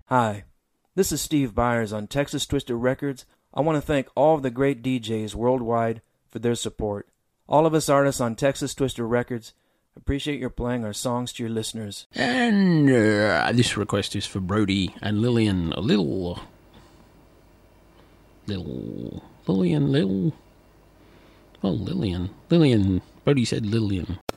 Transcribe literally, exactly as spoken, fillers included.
Hi, this is Steve Byers on Texas Twister Records. I want to thank all of the great D Js worldwide for their support. All of us artists on Texas Twister Records appreciate your playing our songs to your listeners. And uh, this request is for Brody and Lillian. A little... Little... Lillian, little... Oh, Lillian. Lillian. Brody said Lillian.